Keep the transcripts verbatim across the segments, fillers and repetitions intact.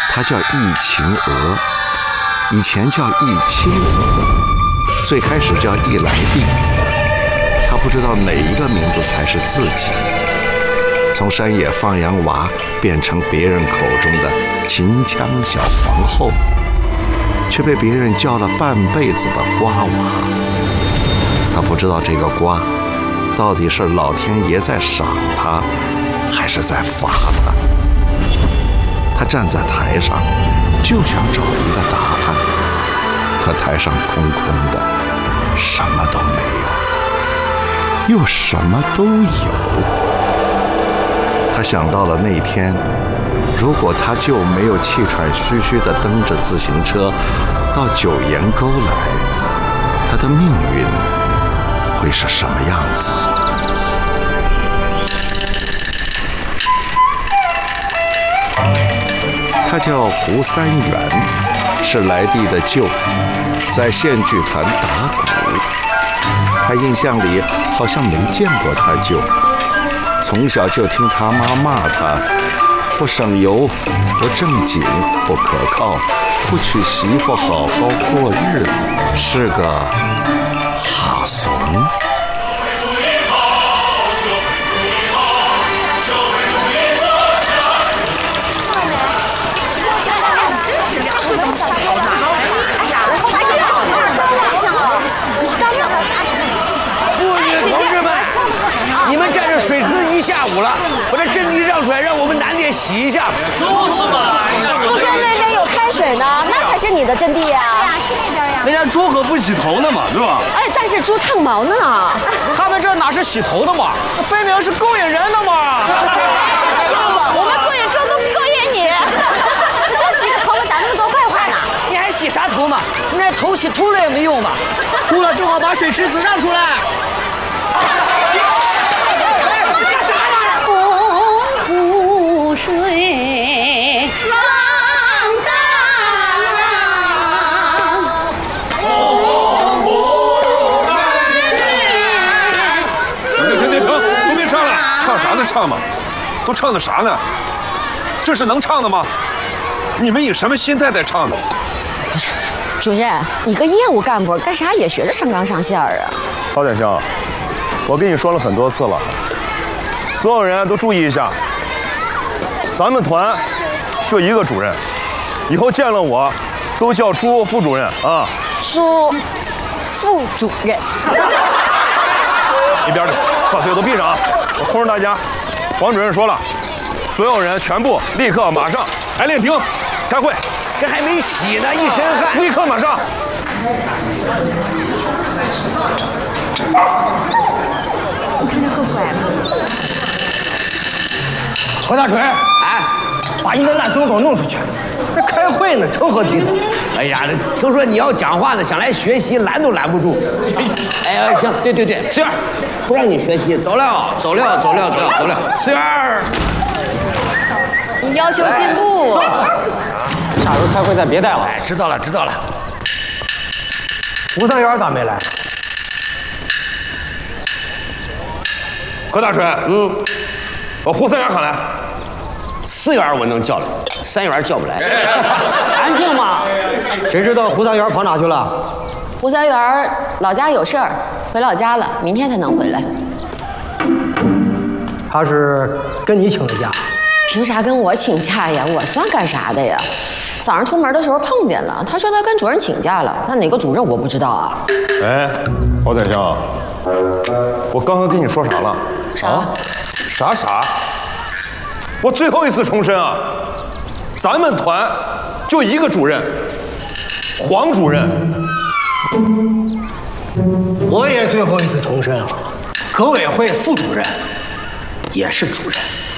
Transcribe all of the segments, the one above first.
他叫易秦娥，以前叫易青娥，最开始叫易来娣。他不知道哪一个名字才是自己，从山野放羊娃变成别人口中的秦腔小皇后，却被别人叫了半辈子的瓜娃。他不知道这个瓜到底是老天爷在赏他，还是在罚他。他站在台上，就想找一个答案，可台上空空的，什么都没有，又什么都有。他想到了那天，如果他就没有气喘吁吁地蹬着自行车到九岩沟来，他的命运会是什么样子？他叫胡三元，是来娣的舅，在县剧团打鼓。他印象里好像没见过他舅，从小就听他妈骂他不省油、不正经、不可靠，不娶媳妇好好过日子，是个哈怂。 妇女同志们，你们站着水池子一下午了，把这阵地让出来，让我们男的也洗一下。 就是嘛， 朱镇那边有开水呢，那才是你的阵地呀。 人家猪可不洗头呢嘛，对吧？ 哎，但是猪烫毛呢。 他们这哪是洗头的嘛，分明是勾引人的嘛。 舅子，我们勾引猪都不勾引你，不就洗个头吗？咋那么多怪话呢？ 你还洗啥头嘛？你那头洗秃了也没用嘛。 秃了正好把水池子让出来。 洪湖水浪荡浪， 洪湖停停停停，都别唱了，唱啥呢？唱嘛，都唱的啥呢？这是能唱的吗？你们以什么心态在唱的？ 主任，你个业务干部干啥也学着上纲上线儿啊？ 郝典兄，我跟你说了很多次了，所有人都注意一下，咱们团就一个主任，以后见了我都叫朱副主任啊。 朱副主任， 一边去，把嘴都闭上啊！我通知大家，王主任说了，所有人全部立刻马上排练厅开会。 这还没洗呢，一身汗。 立刻马上。 何大锤，哎，把你的烂怂给我弄出去！这开会呢，成何体统？哎呀，这听说你要讲话呢，想来学习，拦都拦不住。哎呀，行，对对对，四元，不让你学习，走了，走了，走了，走了，走了，四元。 你要求进步。 下回开会再别带了。 哎，知道了，知道了。吴三元咋没来？ 何大锤，嗯，把胡三元喊来。 四元我能叫来，三元叫不来。 安静嘛！ 谁知道胡三元跑哪去了？ 胡三元老家有事儿，回老家了，明天才能回来。 他是跟你请的假？ 凭啥跟我请假呀？我算干啥的呀？早上出门的时候碰见了，他说他跟主任请假了，那哪个主任我不知道啊？ 哎，郝宰相，我刚刚跟你说啥了？ 啥？ 啊？啥啥？我最后一次重申啊，咱们团就一个主任，黄主任。 我也最后一次重申啊，革委会副主任也是主任。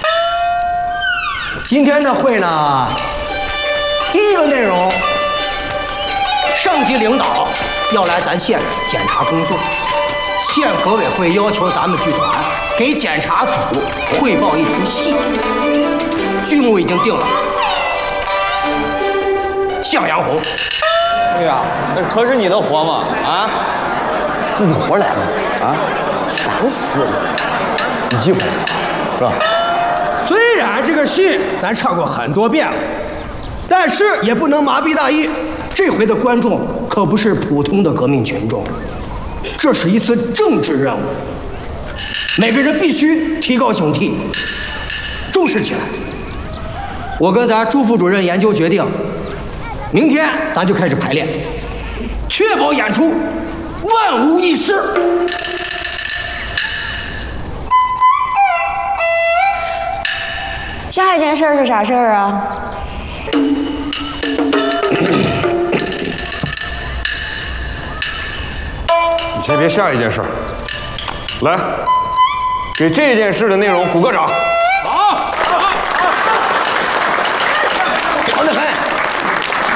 今天的会呢，第一个内容，上级领导要来咱县检查工作，县革委会要求咱们剧团给检查组汇报一出戏，剧目已经定了，《向阳红》。 对呀，可是你的活嘛，啊？ 那你活来了啊？ 烦死了！ 你记回来了，是吧？虽然这个戏咱唱过很多遍了， 但是也不能麻痹大意。这回的观众可不是普通的革命群众，这是一次政治任务，每个人必须提高警惕，重视起来。我跟咱朱副主任研究决定，明天咱就开始排练，确保演出万无一失。 下一件事是啥事儿啊？ 你先别下一件事儿，来，给这件事的内容鼓个掌。